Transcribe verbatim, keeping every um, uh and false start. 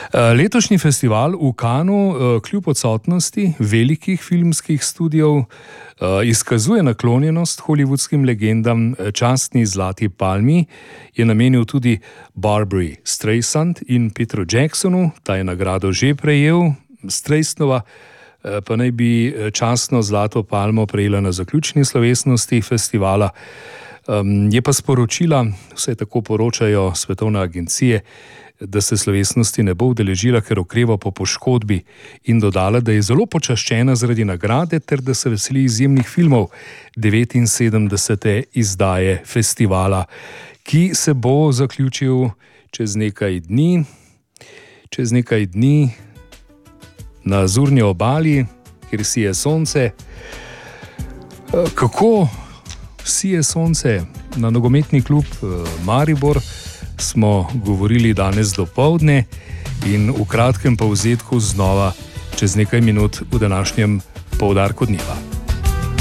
Letošnji festival v Cannesu, kljub odsotnosti velikih filmskih studijev, izkazuje naklonjenost hollywoodskim legendam. Častni zlati palmi je namenil tudi Barbari Streisand in Petru Jacksonu, ta je nagrado že prejel. Streisandova pa naj bi častno zlato palmo prejela na zaključni slovesnosti festivala. Je pa sporočila, vse tako poročajo svetovne agencije, da se slovesnosti ne bo udeležila, ker okreva po poškodbi, in dodala, da je zelo počaščena zaradi nagrade ter da se veseli izjemnih filmov devetinsedemdesete izdaje festivala, ki se bo zaključil čez nekaj dni, čez nekaj dni na Azurni obali, kjer sije sonce. Kako sije sonce na nogometni klub Maribor, smo govorili danes dopoldne in v kratkem povzetku znova čez nekaj minut v današnjem poudarku dneva.